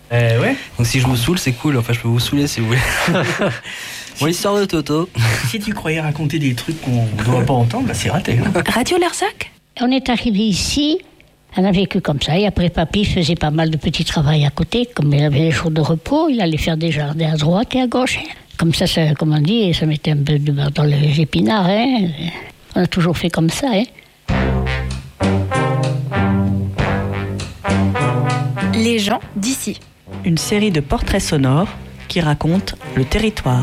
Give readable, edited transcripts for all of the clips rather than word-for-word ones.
Ouais. Donc si je vous saoule, c'est cool. Enfin, je peux vous saouler si vous voulez. Bon, l'histoire de Toto. Si tu croyais raconter des trucs qu'on ne doit pas entendre, c'est raté. Hein. Radio Larzac. On est arrivé ici, on a vécu comme ça. Et après, papy faisait pas mal de petits travaux à côté. Comme il avait les jours de repos, il allait faire des jardins à droite et à gauche. Comme ça, comme on dit, ça mettait un peu de beurre dans les épinards. Hein. On a toujours fait comme ça. Hein. Les gens d'ici. Une série de portraits sonores qui racontent le territoire.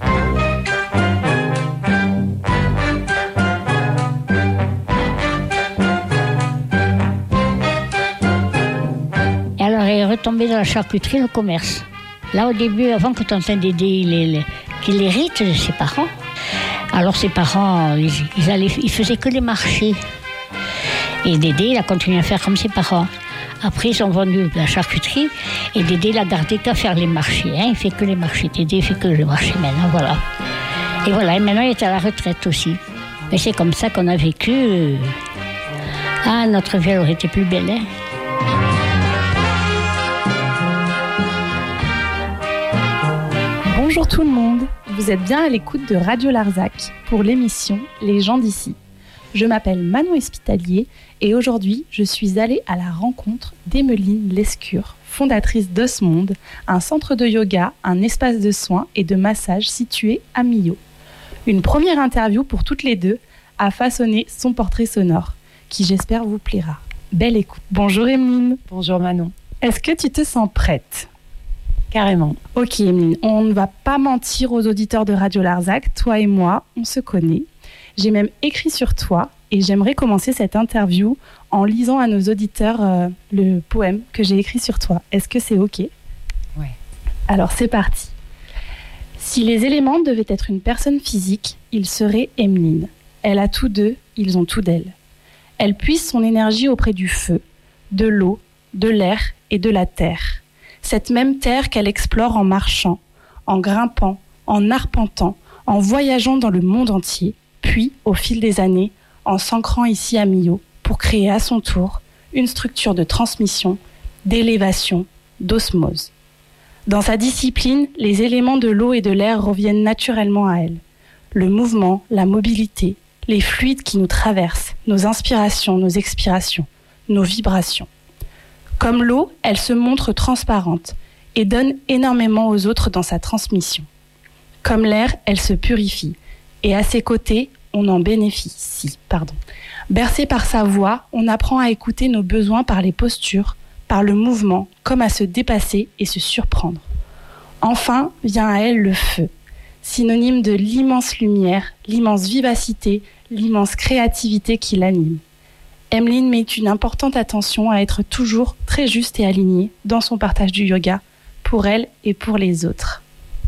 Et alors, il est retombé dans la charcuterie, le commerce. Là, au début, avant que Tantin Dédé qu'il hérite de ses parents, alors ses parents, ils faisaient que les marchés. Et Dédé, il a continué à faire comme ses parents. Après, ils ont vendu la charcuterie et Dédé l'a gardé qu'à faire les marchés. Hein. Il fait que les marchés. Dédé fait que les marchés maintenant, voilà. Et voilà, et maintenant il est à la retraite aussi. Mais c'est comme ça qu'on a vécu. Ah, notre vie aurait été plus belle, hein. Bonjour tout le monde, vous êtes bien à l'écoute de Radio Larzac pour l'émission Les gens d'ici. Je m'appelle Manon Espitalier et aujourd'hui, je suis allée à la rencontre d'Emeline Lescure, fondatrice d'Osmonde, un centre de yoga, un espace de soins et de massage situé à Millau. Une première interview pour toutes les deux a façonné son portrait sonore, qui j'espère vous plaira. Belle écoute. Bonjour Emeline. Bonjour Manon. Est-ce que tu te sens prête ? Carrément. Ok Emeline, on ne va pas mentir aux auditeurs de Radio Larzac, toi et moi, on se connaît. J'ai même écrit sur toi et j'aimerais commencer cette interview en lisant à nos auditeurs le poème que j'ai écrit sur toi. Est-ce que c'est ok ? Ouais. Alors c'est parti. Si les éléments devaient être une personne physique, il serait Emeline. Elle a tout d'eux, ils ont tout d'elle. Elle puise son énergie auprès du feu, de l'eau, de l'air et de la terre. Cette même terre qu'elle explore en marchant, en grimpant, en arpentant, en voyageant dans le monde entier, puis, au fil des années, en s'ancrant ici à Millau pour créer à son tour une structure de transmission, d'élévation, d'osmose. Dans sa discipline, les éléments de l'eau et de l'air reviennent naturellement à elle. Le mouvement, la mobilité, les fluides qui nous traversent, nos inspirations, nos expirations, nos vibrations. Comme l'eau, elle se montre transparente et donne énormément aux autres dans sa transmission. Comme l'air, elle se purifie et à ses côtés, on en bénéficie. Bercé par sa voix, on apprend à écouter nos besoins par les postures, par le mouvement, comme à se dépasser et se surprendre. Enfin vient à elle le feu, synonyme de l'immense lumière, l'immense vivacité, l'immense créativité qui l'anime. Emeline met une importante attention à être toujours très juste et alignée dans son partage du yoga, pour elle et pour les autres.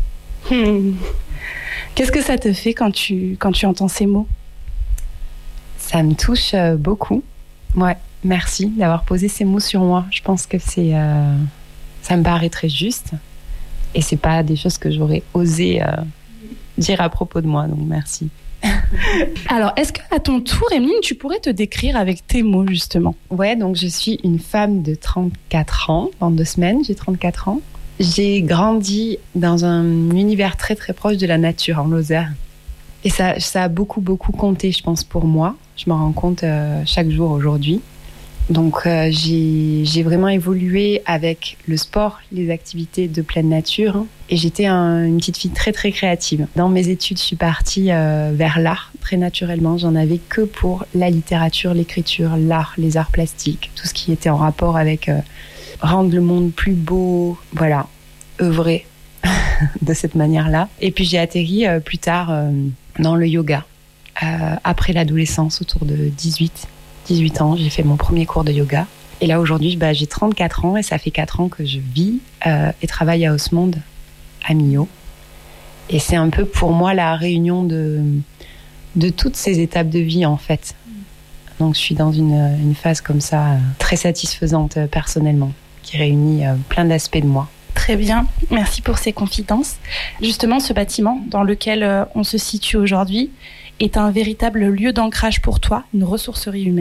Qu'est-ce que ça te fait quand tu entends ces mots ? Ça me touche beaucoup. Ouais, merci d'avoir posé ces mots sur moi. Je pense que ça me paraît très juste. Et c'est pas des choses que j'aurais osé dire à propos de moi, donc merci. Alors, est-ce qu'à ton tour, Emeline, tu pourrais te décrire avec tes mots, justement ? Ouais, donc je suis une femme de 34 ans. Dans 2 semaines, j'ai 34 ans. J'ai grandi dans un univers très très proche de la nature en Lozère. Et ça a beaucoup compté, je pense, pour moi. Je m'en rends compte chaque jour aujourd'hui. Donc j'ai vraiment évolué avec le sport, les activités de pleine nature. Et j'étais une petite fille très très créative. Dans mes études, je suis partie vers l'art très naturellement. J'en avais que pour la littérature, l'écriture, l'art, les arts plastiques, tout ce qui était en rapport avec rendre le monde plus beau, voilà, œuvrer de cette manière-là. Et puis j'ai atterri plus tard dans le yoga. Après l'adolescence, autour de 18 ans, j'ai fait mon premier cours de yoga. Et là, aujourd'hui, j'ai 34 ans et ça fait 4 ans que je vis et travaille à Osmonde, à Millau. Et c'est un peu pour moi la réunion de toutes ces étapes de vie, en fait. Donc, je suis dans une phase comme ça, très satisfaisante personnellement, qui réunit plein d'aspects de moi. Très bien, merci pour ces confidences. Justement, ce bâtiment dans lequel on se situe aujourd'hui est un véritable lieu d'ancrage pour toi, une ressourcerie humaine.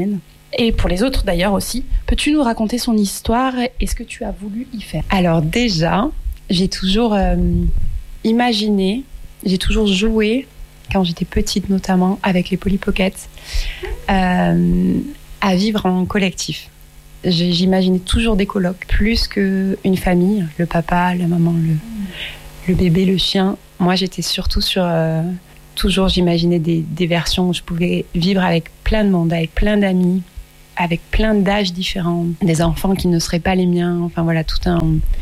Et pour les autres d'ailleurs aussi. Peux-tu nous raconter son histoire et ce que tu as voulu y faire ? Alors déjà, j'ai toujours imaginé, j'ai toujours joué, quand j'étais petite notamment, avec les Polly Pocket, à vivre en collectif. J'imaginais toujours des colocs, plus qu'une famille, le papa, la maman, le bébé, le chien. Moi, j'étais surtout sur... toujours, j'imaginais des versions où je pouvais vivre avec plein de monde, avec plein d'amis, avec plein d'âges différents, des enfants qui ne seraient pas les miens. Enfin voilà, tout un...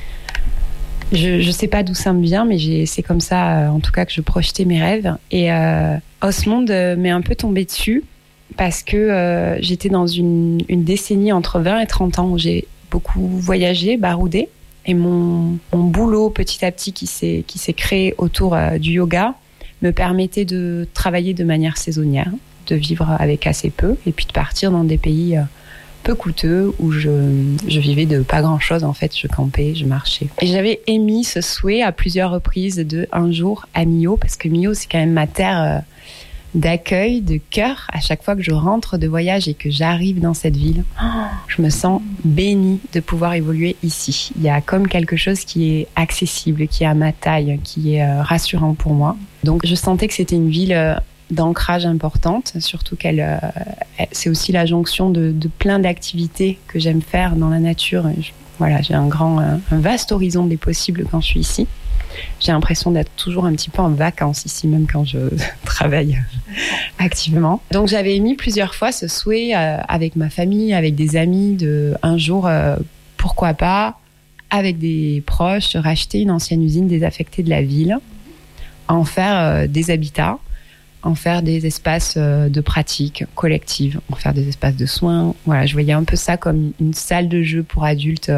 Je sais pas d'où ça me vient, mais c'est comme ça, en tout cas, que je projetais mes rêves. Et Osmonde m'est un peu tombé dessus parce que j'étais dans une décennie entre 20 et 30 ans où j'ai beaucoup voyagé, baroudé. Et mon boulot, petit à petit, qui s'est créé autour du yoga, me permettait de travailler de manière saisonnière, de vivre avec assez peu, et puis de partir dans des pays peu coûteux où je vivais de pas grand-chose. En fait, je campais, je marchais. Et j'avais émis ce souhait à plusieurs reprises de un jour à Millau, parce que Millau, c'est quand même ma terre d'accueil, de cœur. À chaque fois que je rentre de voyage et que j'arrive dans cette ville, je me sens bénie de pouvoir évoluer ici. Il y a comme quelque chose qui est accessible, qui est à ma taille, qui est rassurant pour moi. Donc je sentais que c'était une ville d'ancrage importante, surtout qu'elle c'est aussi la jonction de plein d'activités que j'aime faire dans la nature. Voilà, j'ai un vaste horizon des possibles quand je suis ici. J'ai l'impression d'être toujours un petit peu en vacances ici, même quand je travaille activement. Donc j'avais émis plusieurs fois ce souhait avec ma famille, avec des amis, de un jour, pourquoi pas, avec des proches, racheter une ancienne usine désaffectée de la ville, en faire des habitats, en faire des espaces de pratique collective, en faire des espaces de soins. Voilà, je voyais un peu ça comme une salle de jeu pour adultes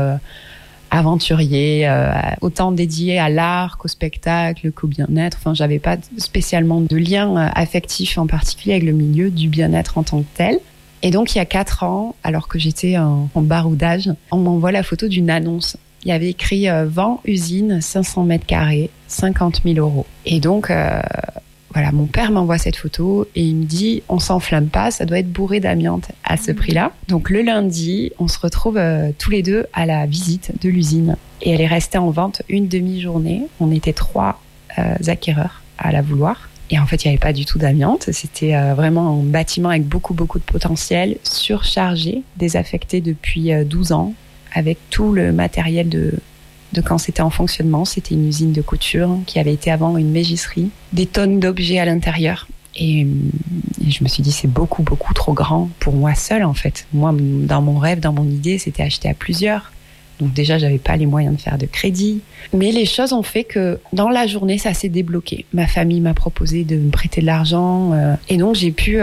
aventuriers, autant dédiés à l'art qu'au spectacle, qu'au bien-être. Enfin, j'avais pas spécialement de lien affectif en particulier avec le milieu du bien-être en tant que tel. Et donc, il y a 4 ans, alors que j'étais en baroudage, on m'envoie la photo d'une annonce. Il y avait écrit vent usine, 500 mètres carrés, 50 000 €. Et donc, voilà, mon père m'envoie cette photo et il me dit on s'enflamme pas, ça doit être bourré d'amiante à ce prix-là. Donc le lundi, on se retrouve tous les deux à la visite de l'usine et elle est restée en vente une demi-journée. On était 3 acquéreurs à la vouloir et en fait il n'y avait pas du tout d'amiante. C'était vraiment un bâtiment avec beaucoup de potentiel, surchargé, désaffecté depuis 12 ans avec tout le matériel de quand c'était en fonctionnement. C'était une usine de couture qui avait été avant une mégisserie, des tonnes d'objets à l'intérieur. Et je me suis dit, c'est beaucoup trop grand pour moi seule, en fait. Moi, dans mon rêve, dans mon idée, c'était acheter à plusieurs. Donc déjà, j'avais pas les moyens de faire de crédit. Mais les choses ont fait que dans la journée, ça s'est débloqué. Ma famille m'a proposé de me prêter de l'argent. Et donc, j'ai pu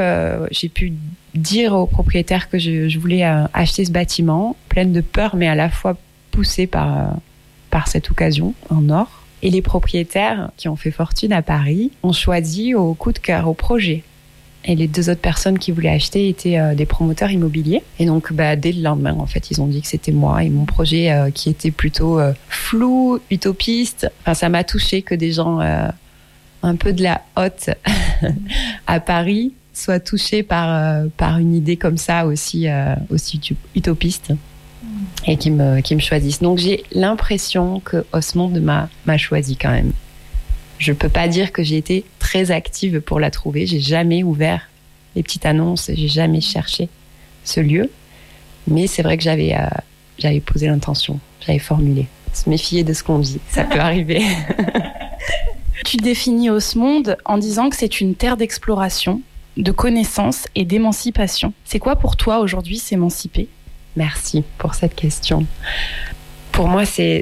dire au propriétaire que je voulais acheter ce bâtiment, pleine de peur, mais à la fois poussée par cette occasion en or. Et les propriétaires qui ont fait fortune à Paris ont choisi au coup de cœur, au projet. Et les 2 autres personnes qui voulaient acheter étaient des promoteurs immobiliers. Et donc, dès le lendemain, en fait, ils ont dit que c'était moi et mon projet qui était plutôt flou, utopiste. Enfin, ça m'a touchée que des gens un peu de la haute à Paris soient touchés par une idée comme ça aussi utopiste. Et qui me choisissent. Donc j'ai l'impression que Osmonde m'a choisi quand même. Je peux pas dire que j'ai été très active pour la trouver. J'ai jamais ouvert les petites annonces. J'ai jamais cherché ce lieu. Mais c'est vrai que j'avais posé l'intention. J'avais formulé. Se méfier de ce qu'on dit. Ça peut arriver. Tu définis Osmonde en disant que c'est une terre d'exploration, de connaissance et d'émancipation. C'est quoi pour toi aujourd'hui s'émanciper ? Merci pour cette question. Pour moi, c'est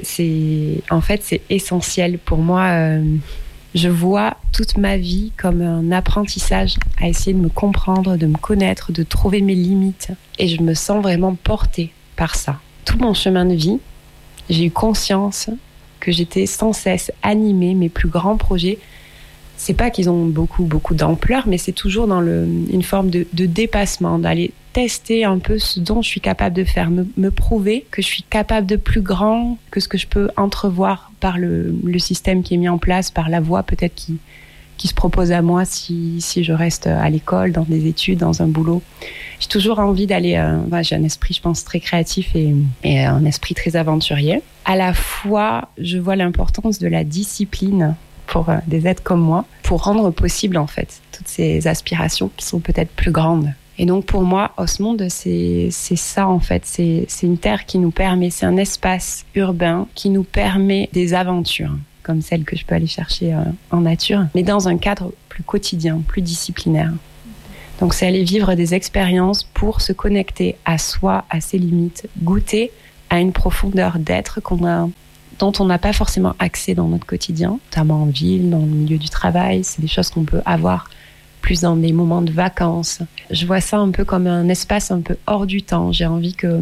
essentiel. Pour moi, je vois toute ma vie comme un apprentissage à essayer de me comprendre, de me connaître, de trouver mes limites. Et je me sens vraiment portée par ça. Tout mon chemin de vie, j'ai eu conscience que j'étais sans cesse animée. Mes plus grands projets, c'est pas qu'ils ont beaucoup d'ampleur, mais c'est toujours dans une forme de dépassement, d'aller tester un peu ce dont je suis capable de faire, me prouver que je suis capable de plus grand que ce que je peux entrevoir par le système qui est mis en place, par la voie peut-être qui se propose à moi si je reste à l'école, dans des études, dans un boulot. J'ai toujours envie d'aller... j'ai un esprit, je pense, très créatif et un esprit très aventurier. À la fois, je vois l'importance de la discipline pour des êtres comme moi, pour rendre possible, en fait, toutes ces aspirations qui sont peut-être plus grandes. Et donc, pour moi, Osmonde, c'est ça, en fait. C'est une terre qui nous permet, c'est un espace urbain qui nous permet des aventures, comme celles que je peux aller chercher en nature, mais dans un cadre plus quotidien, plus disciplinaire. Donc, c'est aller vivre des expériences pour se connecter à soi, à ses limites, goûter à une profondeur d'être dont on n'a pas forcément accès dans notre quotidien, notamment en ville, dans le milieu du travail. C'est des choses qu'on peut avoir plus dans des moments de vacances. Je vois ça un peu comme un espace un peu hors du temps. J'ai envie que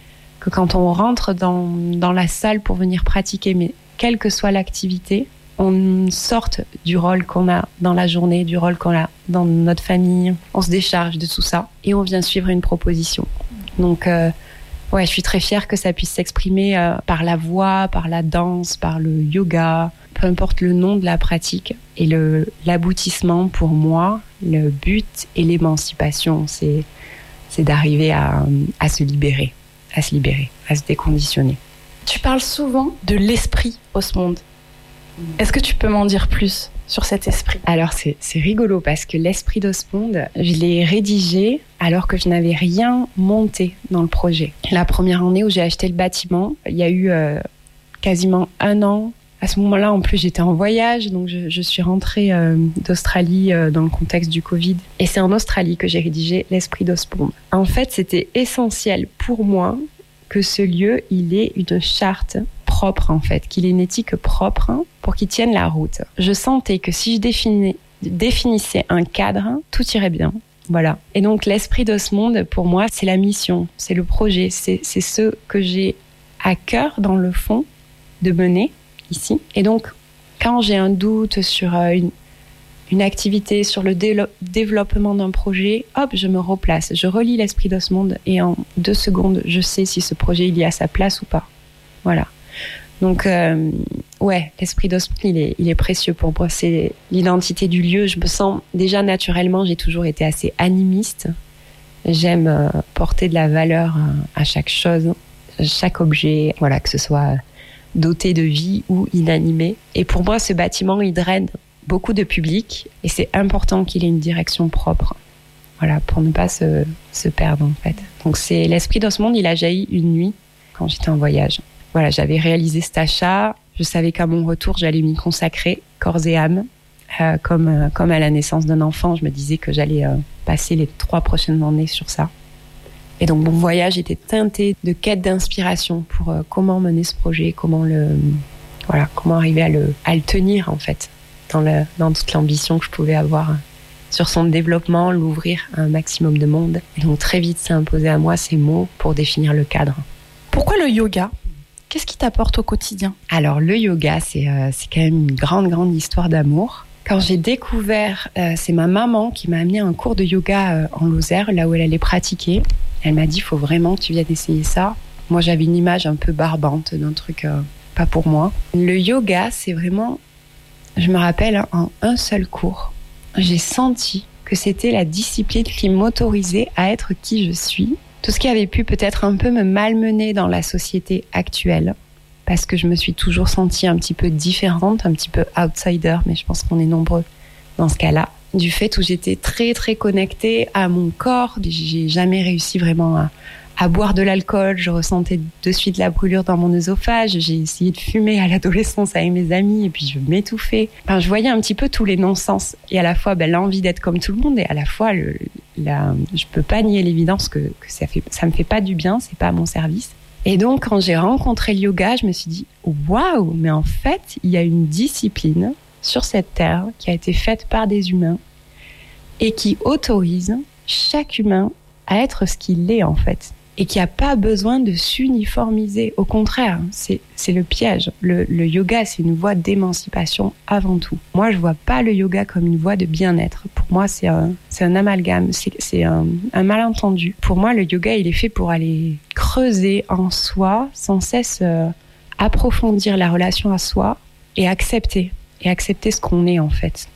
quand on rentre dans la salle pour venir pratiquer, mais quelle que soit l'activité, on sorte du rôle qu'on a dans la journée, du rôle qu'on a dans notre famille. On se décharge de tout ça et on vient suivre une proposition. Donc, je suis très fière que ça puisse s'exprimer par la voix, par la danse, par le yoga, peu importe le nom de la pratique. Et l'aboutissement pour moi, le but et l'émancipation, c'est d'arriver à se libérer, à se déconditionner. Tu parles souvent de l'esprit Osmonde. Est-ce que tu peux m'en dire plus sur cet esprit? Alors, c'est rigolo parce que l'esprit d'Osmonde, je l'ai rédigé alors que je n'avais rien monté dans le projet. La première année où j'ai acheté le bâtiment, il y a eu quasiment 1 an. À ce moment-là, en plus, j'étais en voyage, donc je suis rentrée d'Australie dans le contexte du Covid. Et c'est en Australie que j'ai rédigé l'esprit d'Osmonde. En fait, c'était essentiel pour moi que ce lieu, il ait une charte propre, en fait, qu'il ait une éthique propre pour qu'il tienne la route. Je sentais que si je définissais un cadre, tout irait bien. Voilà. Et donc, l'esprit d'Osmonde, pour moi, c'est la mission, c'est le projet, c'est ce que j'ai à cœur, dans le fond, de mener ici. Et donc, quand j'ai un doute sur une activité, sur le développement d'un projet, hop, je me replace. Je relis l'esprit d'Osmonde et en 2 secondes, je sais si ce projet, il est à sa place ou pas. Voilà. Donc, l'esprit d'Osmonde, il est précieux pour moi. C'est l'identité du lieu. Je me sens, déjà naturellement, j'ai toujours été assez animiste. J'aime porter de la valeur à chaque chose, chaque objet, voilà, que ce soit doté de vie ou inanimé. Et pour moi, ce bâtiment, il draine beaucoup de public et c'est important qu'il ait une direction propre. Voilà, pour ne pas se perdre, en fait. Donc, c'est l'esprit d'Osmonde, il a jailli une nuit quand j'étais en voyage. Voilà, j'avais réalisé cet achat. Je savais qu'à mon retour, j'allais m'y consacrer corps et âme. Comme à la naissance d'un enfant, je me disais que j'allais passer les 3 prochaines années sur ça. Et donc, mon voyage était teinté de quête d'inspiration pour comment mener ce projet, comment arriver à le tenir, en fait, dans toute l'ambition que je pouvais avoir sur son développement, l'ouvrir à un maximum de monde. Et donc, très vite, s'est imposé à moi ces mots pour définir le cadre. Pourquoi le yoga ? Qu'est-ce qui t'apporte au quotidien ? Alors, le yoga, c'est quand même une grande, grande histoire d'amour. Quand j'ai découvert, c'est ma maman qui m'a amené à un cours de yoga en Lozère, là où elle allait pratiquer. Elle m'a dit, il faut vraiment que tu viennes essayer ça. Moi, j'avais une image un peu barbante d'un truc pas pour moi. Le yoga, c'est vraiment, je me rappelle, en un seul cours, j'ai senti que c'était la discipline qui m'autorisait à être qui je suis. Tout ce qui avait pu peut-être un peu me malmener dans la société actuelle, parce que je me suis toujours sentie un petit peu différente, un petit peu outsider, mais je pense qu'on est nombreux dans ce cas-là. Du fait où j'étais très très connectée à mon corps, j'ai jamais réussi vraiment à boire de l'alcool, je ressentais de suite la brûlure dans mon œsophage, j'ai essayé de fumer à l'adolescence avec mes amis et puis je m'étouffais. Enfin, je voyais un petit peu tous les non-sens et à la fois l'envie d'être comme tout le monde et à la fois je peux pas nier l'évidence que ça me fait pas du bien, c'est pas à mon service. Et donc quand j'ai rencontré le yoga, je me suis dit waouh, mais en fait il y a une discipline sur cette terre qui a été faite par des humains et qui autorise chaque humain à être ce qu'il est en fait. Et qui n'a pas besoin de s'uniformiser. Au contraire, c'est le piège. Le yoga, c'est une voie d'émancipation avant tout. Moi, je vois pas le yoga comme une voie de bien-être. Pour moi, c'est un amalgame, c'est un malentendu. Pour moi, le yoga, il est fait pour aller creuser en soi, sans cesse approfondir la relation à soi et accepter ce qu'on est en fait.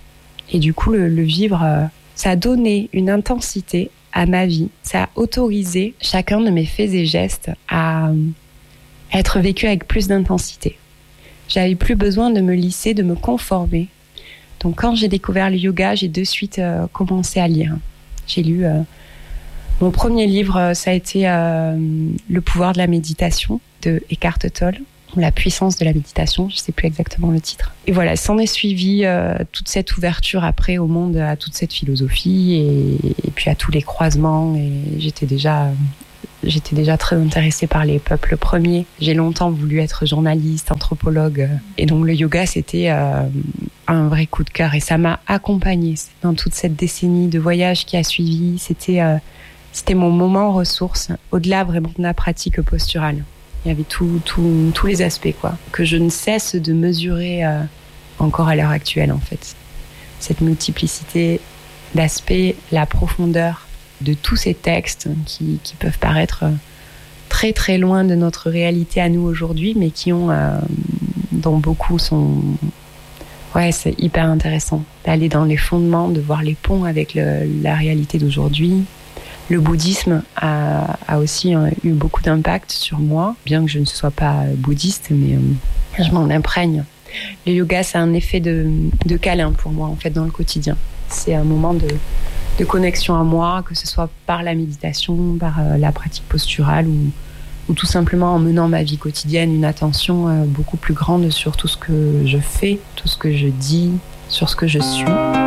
Et du coup, le vivre, ça a donné une intensité à ma vie. Ça a autorisé chacun de mes faits et gestes à être vécu avec plus d'intensité. J'avais plus besoin de me lisser, de me conformer. Donc quand j'ai découvert le yoga, j'ai de suite commencé à lire. J'ai lu mon premier livre, ça a été Le pouvoir de la méditation de Eckhart Tolle, ou La puissance de la méditation, je sais plus exactement le titre. Et voilà, s'en est suivi toute cette ouverture après au monde, à toute cette philosophie et puis à tous les croisements. Et j'étais déjà très intéressée par les peuples premiers. J'ai longtemps voulu être journaliste, anthropologue. Et donc le yoga, c'était un vrai coup de cœur. Et ça m'a accompagnée dans toute cette décennie de voyage qui a suivi. C'était mon moment ressource, au-delà vraiment de la pratique posturale. Il y avait tous les aspects, quoi, que je ne cesse de mesurer encore à l'heure actuelle, en fait. Cette multiplicité d'aspects, la profondeur de tous ces textes qui peuvent paraître très très loin de notre réalité à nous aujourd'hui, mais dont beaucoup sont... Ouais, c'est hyper intéressant d'aller dans les fondements, de voir les ponts avec la réalité d'aujourd'hui. Le bouddhisme a aussi eu beaucoup d'impact sur moi, bien que je ne sois pas bouddhiste, mais je m'en imprègne. Le yoga, c'est un effet de câlin pour moi, en fait, dans le quotidien. C'est un moment de connexion à moi, que ce soit par la méditation, par la pratique posturale ou tout simplement en menant ma vie quotidienne, une attention beaucoup plus grande sur tout ce que je fais, tout ce que je dis, sur ce que je suis.